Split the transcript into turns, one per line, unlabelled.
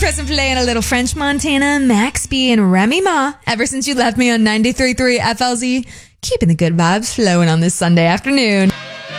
Present playing a little French Montana, Max B, and Remy Ma. Ever since you left me on 93.3 FLZ, keeping the good vibes flowing on this Sunday afternoon.